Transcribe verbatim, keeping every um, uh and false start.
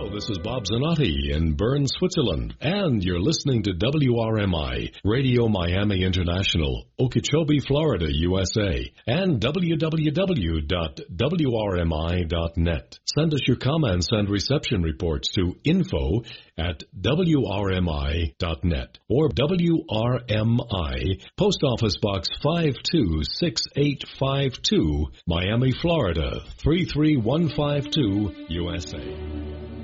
this is Bob Zanotti in Bern, Switzerland, and you're listening to W R M I, Radio Miami International, Okeechobee, Florida, U S A, and w w w dot w r m i dot net. Send us your comments and reception reports to info at w r m i dot net or W R M I, Post Office Box five two six eight five two, Miami, Florida, three three one five two, U S A.